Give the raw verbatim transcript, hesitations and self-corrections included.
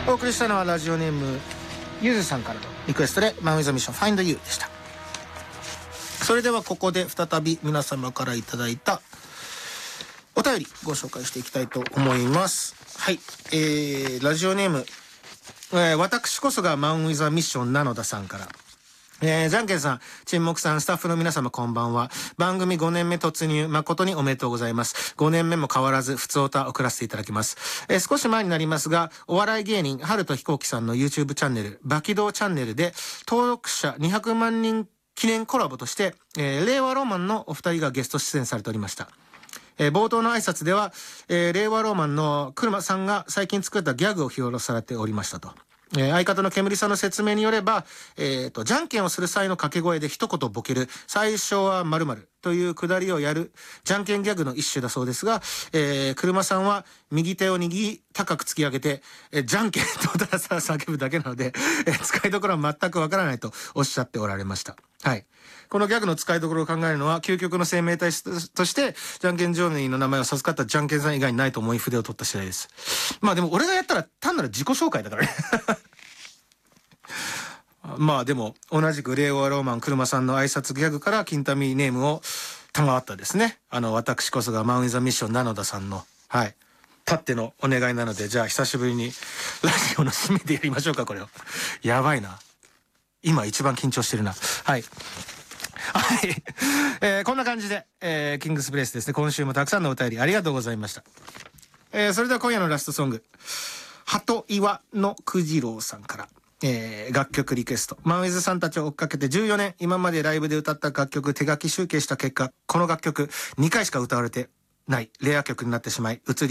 お送りしたのはラジオネームゆずさんからのリクエストでマン・ウィズ・ミッション Find You でした。それではここで再び皆様からいただいたお便りご紹介していきたいと思います。はい、えー、ラジオネーム、えー、私こそがマン・ウィズ・ミッションなのださんから、えー、じゃんけんさん、沈黙さん、スタッフの皆様こんばんは。番組ごねんめ突入、誠におめでとうございます。ごねんめも変わらず、ふつおた送らせていただきます。えー、少し前になりますが、お笑い芸人、春と飛行機さんの YouTube チャンネル、バキドーチャンネルで、登録者にひゃくまんにん記念コラボとして、えー、令和ロマンのお二人がゲスト出演されておりました。えー、冒頭の挨拶では、えー、令和ロマンの車さんが最近作ったギャグを披露されておりましたと。えー、相方の煙さんの説明によれば、えっと、じゃんけんをする際の掛け声で一言ボケる、最初は〇〇というくだりをやる、じゃんけんギャグの一種だそうですが、えー、車さんは右手を握り高く突き上げて、えー、じゃんけんとたださ叫ぶだけなので、えー、使いどころは全くわからないとおっしゃっておられました。はい。このギャグの使いどころを考えるのは、究極の生命体として、じゃんけんジョニーの名前を授かったじゃんけんさん以外にないと思い筆を取った次第です。まあでも俺がやったら単なる自己紹介だからね。まあでも、同じく令和ローマン車さんの挨拶ギャグから金民ネームを賜ったですね。あの、私こそがマン・ウィズ・ミッションなのださんの、はい。たってのお願いなので、じゃあ久しぶりにラジオの締めでやりましょうか、これを。やばいな。今一番緊張してるな。はい。はい、えー、こんな感じで、えー、キングスプレイスですね。今週もたくさんのお便りありがとうございました。えー、それでは今夜のラストソング、鳩岩のくじろうさんから、えー、楽曲リクエスト。マンウィズさんたちを追っかけてじゅうよねん、今までライブで歌った楽曲手書き集計した結果、この楽曲にかいしか歌われてないレア曲になってしまい、移り